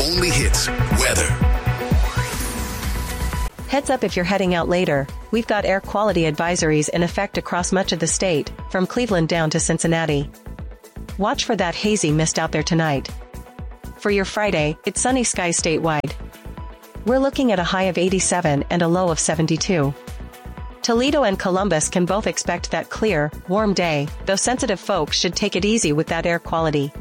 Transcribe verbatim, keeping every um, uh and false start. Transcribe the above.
only hits, weather. Heads up if you're heading out later, we've got air quality advisories in effect across much of the state, from Cleveland down to Cincinnati. Watch for that hazy mist out there tonight. For your Friday, it's sunny skies statewide. We're looking at a high of eighty-seven and a low of seventy-two. Toledo and Columbus can both expect that clear, warm day, though sensitive folks should take it easy with that air quality.